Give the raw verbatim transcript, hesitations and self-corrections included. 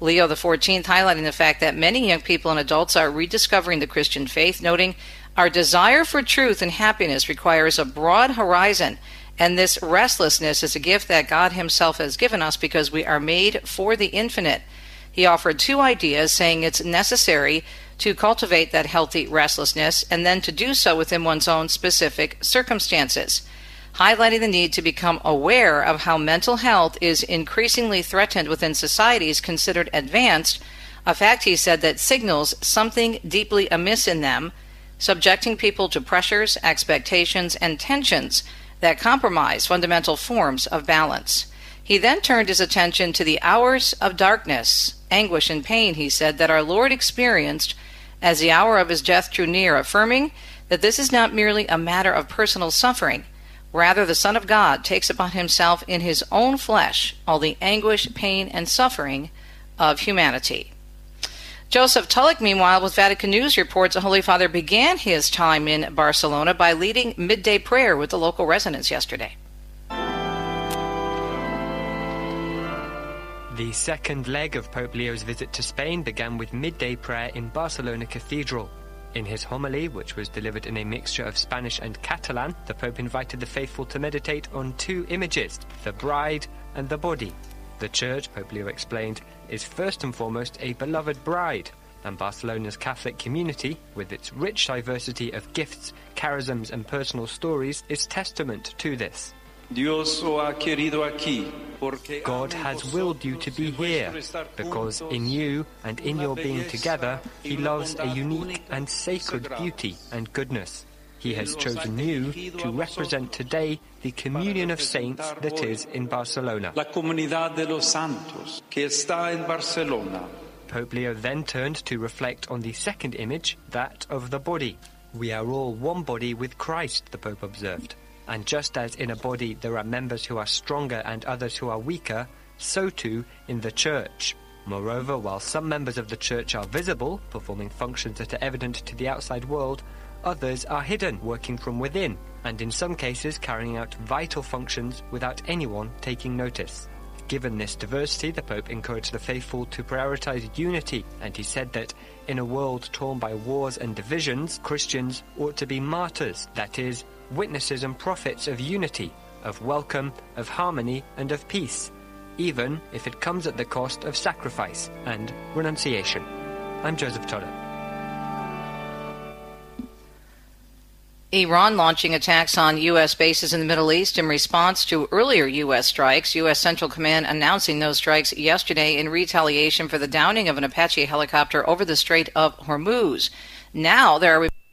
Leo the fourteenth highlighting the fact that many young people and adults are rediscovering the Christian faith, noting, "Our desire for truth and happiness requires a broad horizon, and this restlessness is a gift that God himself has given us because we are made for the infinite." He offered two ideas, saying it's necessary to cultivate that healthy restlessness and then to do so within one's own specific circumstances, highlighting the need to become aware of how mental health is increasingly threatened within societies considered advanced, a fact he said that signals something deeply amiss in them, subjecting people to pressures, expectations, and tensions that compromise fundamental forms of balance. He then turned his attention to the hours of darkness, anguish, and pain, he said, that our Lord experienced as the hour of his death drew near, affirming that this is not merely a matter of personal suffering. Rather, the Son of God takes upon himself in his own flesh all the anguish, pain, and suffering of humanity. Joseph Tulloch, meanwhile, with Vatican News, reports the Holy Father began his time in Barcelona by leading midday prayer with the local residents yesterday. The second leg of Pope Leo's visit to Spain began with midday prayer in Barcelona Cathedral. In his homily, which was delivered in a mixture of Spanish and Catalan, the Pope invited the faithful to meditate on two images, the bride and the body. The Church, Pope Leo explained, is first and foremost a beloved bride, and Barcelona's Catholic community, with its rich diversity of gifts, charisms and personal stories, is testament to this. God has willed you to be here, because in you and in your being together, he loves a unique and sacred beauty and goodness. He has chosen you to represent today the communion of saints that is in Barcelona. Pope Leo then turned to reflect on the second image, that of the body. We are all one body with Christ, the Pope observed. And just as in a body there are members who are stronger and others who are weaker, so too in the Church. Moreover, while some members of the Church are visible, performing functions that are evident to the outside world, others are hidden, working from within, and in some cases carrying out vital functions without anyone taking notice. Given this diversity, the Pope encouraged the faithful to prioritize unity, and he said that in a world torn by wars and divisions, Christians ought to be martyrs, that is, witnesses and prophets of unity, of welcome, of harmony, and of peace, even if it comes at the cost of sacrifice and renunciation. I'm Joseph Tulloch. Iran launching attacks on U S bases in the Middle East in response to earlier U S strikes. U S Central Command announcing those strikes yesterday in retaliation for the downing of an Apache helicopter over the Strait of Hormuz. Now there are